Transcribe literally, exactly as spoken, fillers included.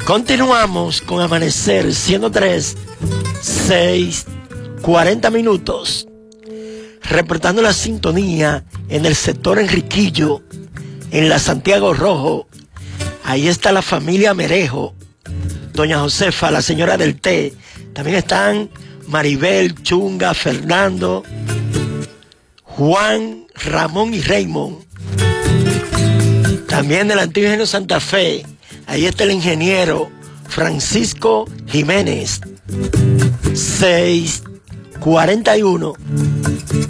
Continuamos con Amanecer ciento tres, seis, cuarenta minutos. Reportando la sintonía en el sector Enriquillo, en la Santiago Rojo. Ahí está la familia Merejo, doña Josefa, la señora del té. También están Maribel, Chunga, Fernando, Juan, Ramón y Raymond. También del antiguo Ingenio Santa Fe. Ahí está el ingeniero Francisco Jiménez. seis cuarenta y uno.